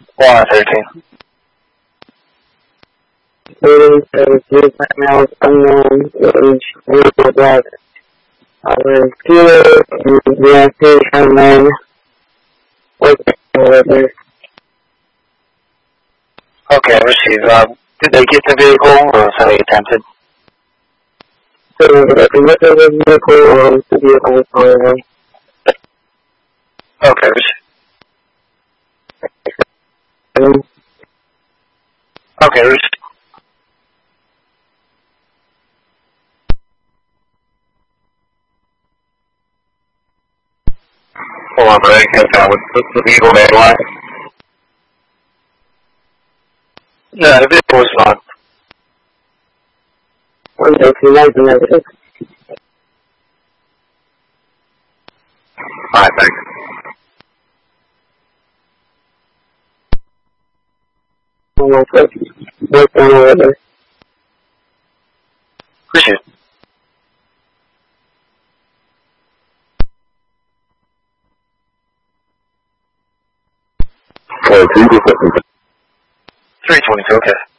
113. Right now it's unknown age, age black. Our dealer and the station man was delivered. Okay, received. Did they get the vehicle or was they attempted? So the liquor was vehicle or the vehicle was far away. Okay, received. Okay, received. Hold on, but I can't tell what's the vehicle name like. No, the vehicle was fine. 139 negative. Alright, thanks. What's on over? Received. Okay, 322, okay.